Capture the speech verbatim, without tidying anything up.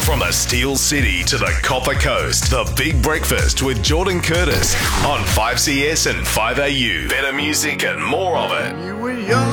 From the Steel City to the Copper Coast, The Big Breakfast with Jordan Curtis on five C S and five A U. Better music and more of it. You were young.